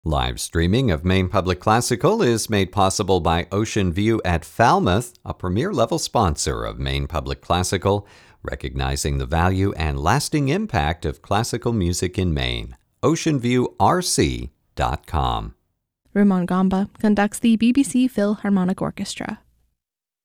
Live streaming of Maine Public Classical is made possible by Ocean View at Falmouth, a premier-level sponsor of Maine Public Classical, recognizing the value and lasting impact of classical music in Maine. OceanViewRC.com. Ramon Gamba conducts the BBC Philharmonic Orchestra.